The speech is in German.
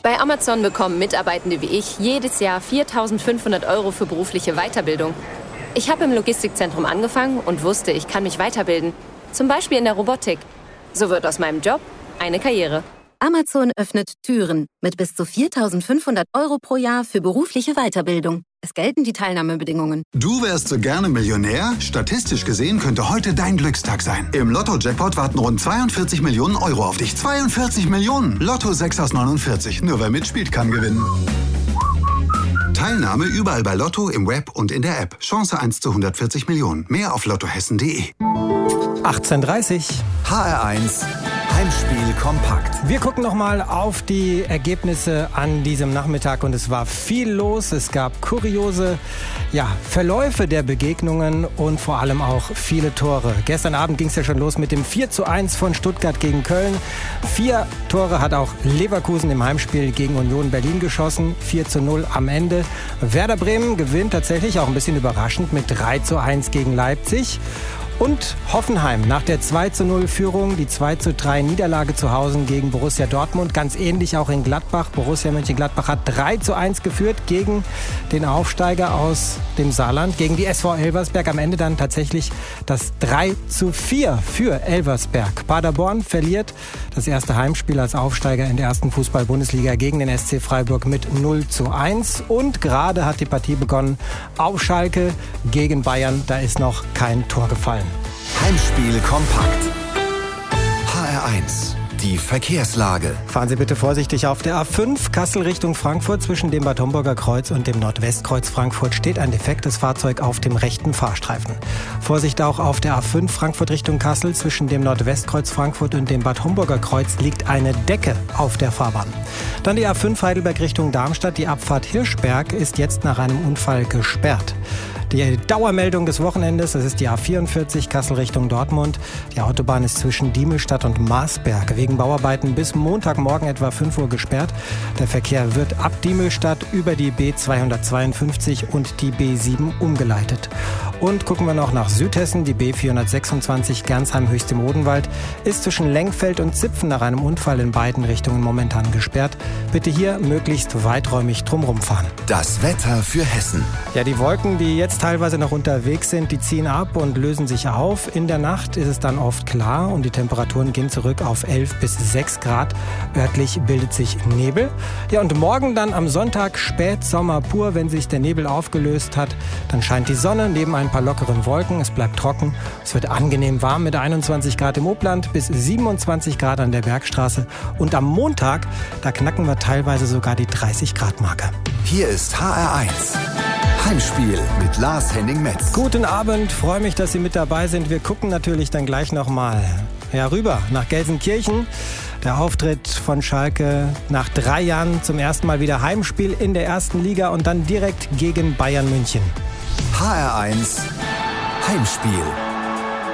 Bei Amazon bekommen Mitarbeitende wie ich jedes Jahr 4.500 € für berufliche Weiterbildung. Ich habe im Logistikzentrum angefangen und wusste, ich kann mich weiterbilden. Zum Beispiel in der Robotik. So wird aus meinem Job eine Karriere. Amazon öffnet Türen mit bis zu 4.500 € pro Jahr für berufliche Weiterbildung. Es gelten die Teilnahmebedingungen. Du wärst so gerne Millionär? Statistisch gesehen könnte heute dein Glückstag sein. Im Lotto-Jackpot warten rund 42 Millionen € auf dich. 42 Millionen! Lotto 6 aus 49. Nur wer mitspielt, kann gewinnen. Teilnahme überall bei Lotto, im Web und in der App. Chance 1 zu 140 Millionen. Mehr auf lottohessen.de. 18:30 HR1 Heimspiel kompakt. Wir gucken nochmal auf die Ergebnisse an diesem Nachmittag und es war viel los. Es gab kuriose Verläufe der Begegnungen und vor allem auch viele Tore. Gestern Abend ging es ja schon los mit dem 4:1 von Stuttgart gegen Köln. 4 Tore hat auch Leverkusen im Heimspiel gegen Union Berlin geschossen. 4:0 am Ende. Werder Bremen gewinnt tatsächlich auch ein bisschen überraschend mit 3:1 gegen Leipzig. Und Hoffenheim nach der 2:0 Führung, die 2:3 Niederlage zu Hause gegen Borussia Dortmund. Ganz ähnlich auch in Gladbach. Borussia Mönchengladbach hat 3:1 geführt gegen den Aufsteiger aus dem Saarland, gegen die SV Elversberg. Am Ende dann tatsächlich das 3:4 für Elversberg. Paderborn verliert das erste Heimspiel als Aufsteiger in der ersten Fußball-Bundesliga gegen den SC Freiburg mit 0:1. Und gerade hat die Partie begonnen auf Schalke gegen Bayern. Da ist noch kein Tor gefallen. Heimspiel kompakt. HR1, die Verkehrslage. Fahren Sie bitte vorsichtig auf der A5 Kassel Richtung Frankfurt. Zwischen dem Bad Homburger Kreuz und dem Nordwestkreuz Frankfurt steht ein defektes Fahrzeug auf dem rechten Fahrstreifen. Vorsicht auch auf der A5 Frankfurt Richtung Kassel. Zwischen dem Nordwestkreuz Frankfurt und dem Bad Homburger Kreuz liegt eine Decke auf der Fahrbahn. Dann die A5 Heidelberg Richtung Darmstadt. Die Abfahrt Hirschberg ist jetzt nach einem Unfall gesperrt. Die Dauermeldung des Wochenendes, das ist die A44 Kassel Richtung Dortmund. Die Autobahn ist zwischen Diemelstadt und Marsberg wegen Bauarbeiten bis Montagmorgen etwa 5 Uhr gesperrt. Der Verkehr wird ab Diemelstadt über die B252 und die B7 umgeleitet. Und gucken wir noch nach Südhessen. Die B426 Gernsheim-Höchst im Odenwald ist zwischen Lengfeld und Zipfen nach einem Unfall in beiden Richtungen momentan gesperrt. Bitte hier möglichst weiträumig drumherum fahren. Das Wetter für Hessen. Ja, die Wolken, die jetzt teilweise noch unterwegs sind, die ziehen ab und lösen sich auf. In der Nacht ist es dann oft klar und die Temperaturen gehen zurück auf 11 bis 6 Grad. Örtlich bildet sich Nebel. Ja, und morgen dann am Sonntag Spätsommer pur, wenn sich der Nebel aufgelöst hat. Dann scheint die Sonne neben ein paar lockeren Wolken. Es bleibt trocken. Es wird angenehm warm mit 21 Grad im Obland bis 27 Grad an der Bergstraße. Und am Montag, da knacken wir teilweise sogar die 30 Grad Marke. Hier ist HR1. Heimspiel mit Lars Henning Metz. Guten Abend, freue mich, dass Sie mit dabei sind. Wir gucken natürlich dann gleich nochmal rüber nach Gelsenkirchen. Der Auftritt von Schalke nach 3 Jahren zum ersten Mal wieder Heimspiel in der ersten Liga und dann direkt gegen Bayern München. HR1 Heimspiel.